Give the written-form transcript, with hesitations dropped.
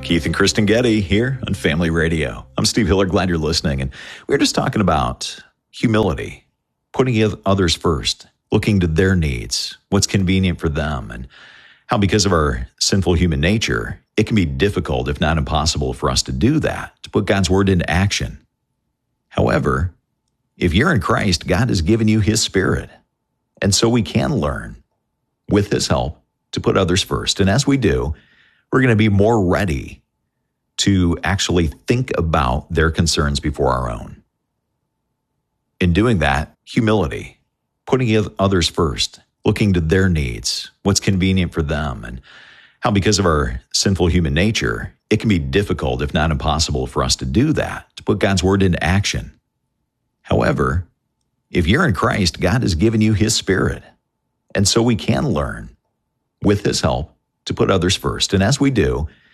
Keith and Kristen Getty here on Family Radio. I'm Steve Hiller, glad you're listening. And we're just talking about humility, putting others first, looking to their needs, what's convenient for them, and how because of our sinful human nature, it can be difficult, if not impossible, for us to do that, to put God's word into action. However, if you're in Christ, God has given you his Spirit. And so we can learn, with his help, to put others first. And as we do, we're going to be more ready to actually think about their concerns before our own. In doing that, humility, putting others first, looking to their needs, what's convenient for them, and how because of our sinful human nature, it can be difficult, if not impossible, for us to do that, to put God's word into action. However, if you're in Christ, God has given you his Spirit. And so we can learn, with his help, to put others first. And as we do,